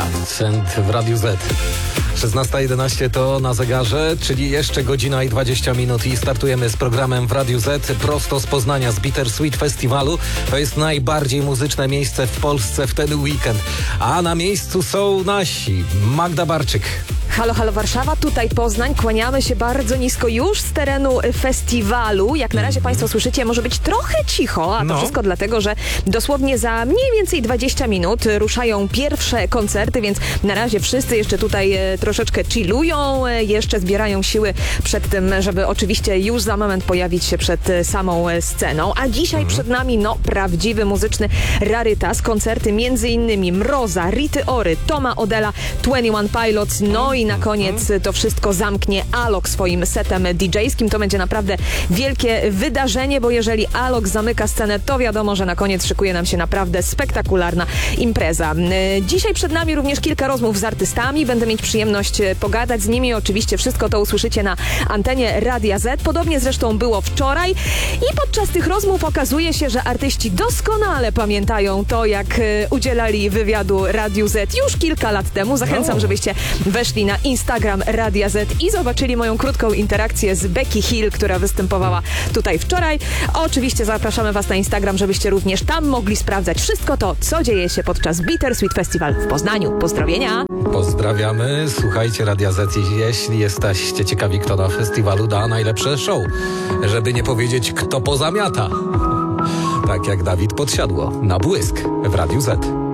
Cent w Radiu Z. 16:11 to na zegarze, czyli jeszcze godzina i 20 minut i startujemy z programem w Radiu Z prosto z Poznania, z Bittersweet Festiwalu. To jest najbardziej muzyczne miejsce w Polsce w ten weekend. A na miejscu są nasi. Magda Barczyk. Halo, halo Warszawa, tutaj Poznań. Kłaniamy się bardzo nisko już z terenu festiwalu. Jak na razie Państwo słyszycie, może być trochę cicho, a to wszystko dlatego, że dosłownie za mniej więcej 20 minut ruszają pierwsze koncerty, więc na razie wszyscy jeszcze tutaj troszeczkę chillują, jeszcze zbierają siły przed tym, żeby oczywiście już za moment pojawić się przed samą sceną. A dzisiaj przed nami, prawdziwy muzyczny rarytas. Koncerty m.in. Mroza, Rity Ory, Toma Odella, 21 Pilots, i na koniec to wszystko zamknie Alok swoim setem DJ-skim. To będzie naprawdę wielkie wydarzenie, bo jeżeli Alok zamyka scenę, to wiadomo, że na koniec szykuje nam się naprawdę spektakularna impreza. Dzisiaj przed nami również kilka rozmów z artystami. Będę mieć przyjemność pogadać z nimi. Oczywiście wszystko to usłyszycie na antenie Radia Z. Podobnie zresztą było wczoraj. I podczas tych rozmów okazuje się, że artyści doskonale pamiętają to, jak udzielali wywiadu Radiu Z już kilka lat temu. Zachęcam, żebyście weszli na Instagram Radia Z i zobaczyli moją krótką interakcję z Becky Hill, która występowała tutaj wczoraj. Oczywiście zapraszamy Was na Instagram, żebyście również tam mogli sprawdzać wszystko to, co dzieje się podczas Bittersweet Festival w Poznaniu. Pozdrowienia! Pozdrawiamy, słuchajcie Radia Z, jeśli jesteście ciekawi, kto na festiwalu da najlepsze show. Żeby nie powiedzieć, kto pozamiata. Tak jak Dawid Podsiadło na błysk w Radiu Z.